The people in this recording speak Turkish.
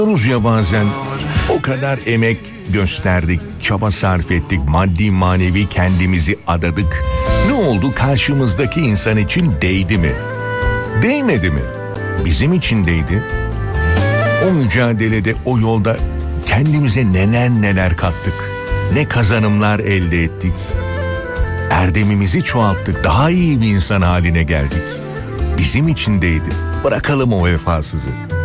Diyoruz ya bazen, o kadar emek gösterdik, çaba sarf ettik, maddi manevi kendimizi adadık. Ne oldu? Karşımızdaki insan için değdi mi? Değmedi mi? Bizim için değdi. O mücadelede, o yolda kendimize neler neler kattık. Ne kazanımlar elde ettik. Erdemimizi çoğalttık. Daha iyi bir insan haline geldik. Bizim için değdi. Bırakalım o vefasızı.